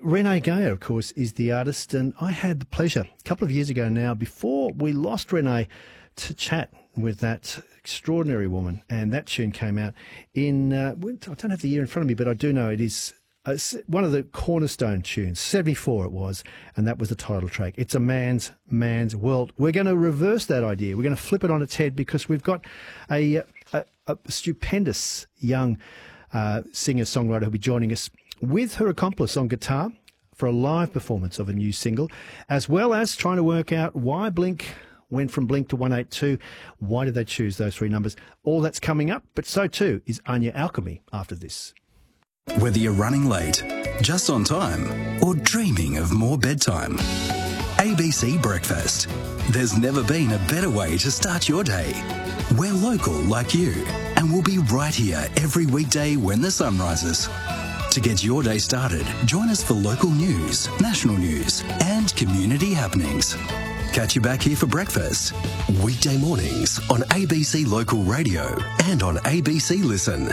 Renee Gayer, of course, is the artist, and I had the pleasure a couple of years ago now, before we lost Renee, to chat with that extraordinary woman, and that tune came out in, I don't have the year in front of me, but I do know it is one of the cornerstone tunes, 74 it was, and that was the title track. It's a man's world. We're going to reverse that idea. We're going to flip it on its head, because we've got a stupendous young singer-songwriter who'll be joining us with her accomplice on guitar for a live performance of a new single, as well as trying to work out why Blink went from Blink to 182. Why did they choose those three numbers? All that's coming up, but so too is Anya Alchemy after this. Whether you're running late, just on time, or dreaming of more bedtime, ABC Breakfast. There's never been a better way to start your day. We're local like you, and we'll be right here every weekday when the sun rises. To get your day started, join us for local news, national news, and community happenings. Catch you back here for breakfast, weekday mornings on ABC Local Radio and on ABC Listen.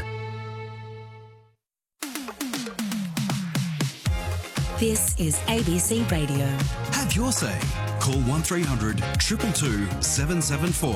This is ABC Radio. Have your say. Call 1300 222 774.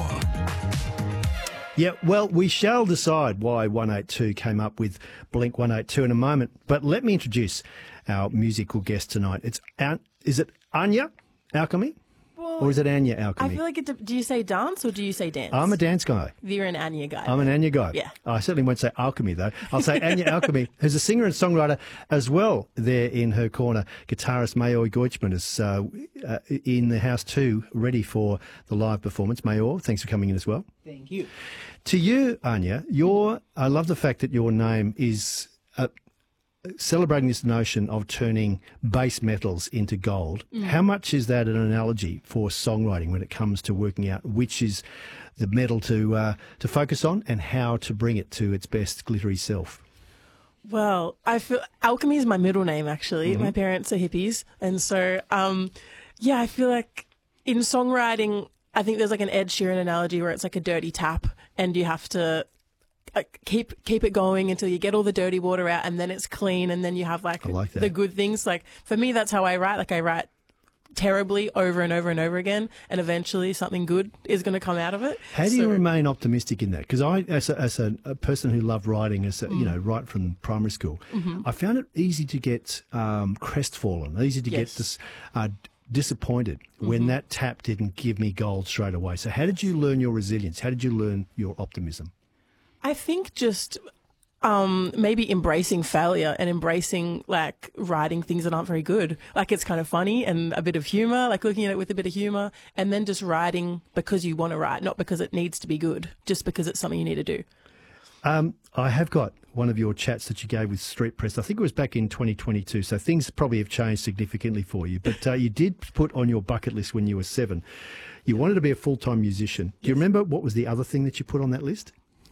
Yeah, well, we shall decide why 182 came up with Blink 182 in a moment. But let me introduce our musical guest tonight. Is it Anya Alchemy? Or is it Anya Alchemy? I feel like do you say dance or do you say dance? I'm a dance guy. You're an Anya guy. I'm an Anya guy. Yeah. I certainly won't say alchemy, though. I'll say Anya Alchemy, who's a singer and songwriter as well. There in her corner, guitarist Mayor Goichman is in the house too, ready for the live performance. Mayor, thanks for coming in as well. Thank you. To you, Anya, I love the fact that your name is celebrating this notion of turning base metals into gold. How much is that an analogy for songwriting when it comes to working out which is the metal to focus on and how to bring it to its best glittery self? Well, I feel alchemy is my middle name, actually. Mm-hmm. My parents are hippies. And so, I feel like in songwriting, I think there's like an Ed Sheeran analogy where it's like a dirty tap and you have to keep it going until you get all the dirty water out, and then it's clean, and then you have like the good things. Like for me, that's how I write. Like I write terribly over and over and over again, and eventually something good is going to come out of it. How do you remain optimistic in that? Because I, as a person who loved writing, right from primary school, I found it easy to get crestfallen, easy to get this. Disappointed when that tap didn't give me gold straight away. So how did you learn your resilience? How did you learn your optimism? I think just maybe embracing failure and embracing like writing things that aren't very good. Like it's kind of funny and a bit of humor, like looking at it with a bit of humor, and then just writing because you want to write, not because it needs to be good, just because it's something you need to do. I have got one of your chats that you gave with Street Press. I think it was back in 2022, so things probably have changed significantly for you. But you did put on your bucket list when you were 7, you wanted to be a full-time musician. Do you remember what was the other thing that you put on that list?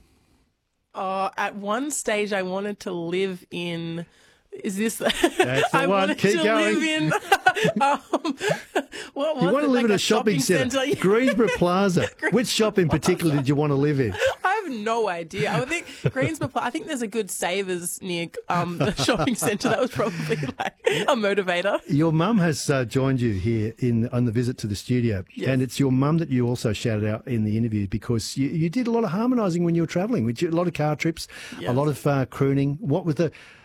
At one stage, I wanted to live in. Is this? That's the I one. wanted Keep to going. live in. What was You want to it? live Like in a shopping centre, Yeah. Greensboro Plaza. Which shop in particular did you want to live in? I have no idea. I would think Greensboro. I think there's a good Savers near the shopping centre. That was probably like a motivator. Your mum has joined you here on the visit to the studio, and it's your mum that you also shouted out in the interview because you did a lot of harmonising when you were travelling. A lot of car trips, a lot of crooning. What was